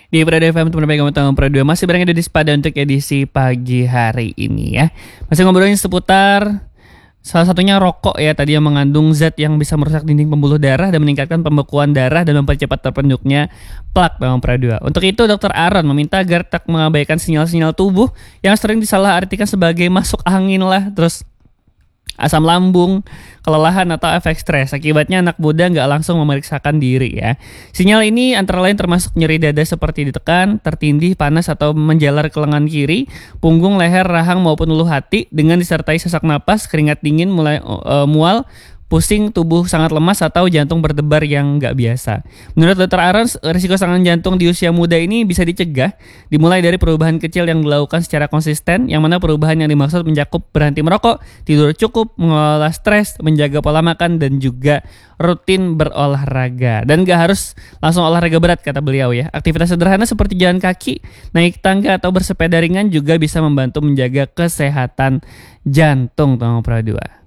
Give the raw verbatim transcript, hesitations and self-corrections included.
Di Prado F M teman pegang utama Prado masih bareng Dedis pada untuk edisi pagi hari ini ya. Masih ngobrolin seputar salah satunya rokok ya, tadi yang mengandung zat yang bisa merusak dinding pembuluh darah dan meningkatkan pembekuan darah dan mempercepat terbentuknya plak dalam Prado. Untuk itu Dokter Aaron meminta agar tak mengabaikan sinyal-sinyal tubuh yang sering disalahartikan sebagai masuk angin lah, terus asam lambung, kelelahan atau efek stres. Akibatnya anak muda nggak langsung memeriksakan diri ya. Sinyal ini antara lain termasuk nyeri dada seperti ditekan, tertindih, panas atau menjalar ke lengan kiri, punggung, leher, rahang maupun ulu hati dengan disertai sesak napas, keringat dingin, mulai uh, mual, pusing, tubuh sangat lemas atau jantung berdebar yang nggak biasa. Menurut Dokter Aaron, risiko serangan jantung di usia muda ini bisa dicegah dimulai dari perubahan kecil yang dilakukan secara konsisten, yang mana perubahan yang dimaksud mencakup berhenti merokok, tidur cukup, mengelola stres, menjaga pola makan, dan juga rutin berolahraga. Dan nggak harus langsung olahraga berat kata beliau ya. Aktivitas sederhana seperti jalan kaki, naik tangga atau bersepeda ringan juga bisa membantu menjaga kesehatan jantung. Tolong Pradua.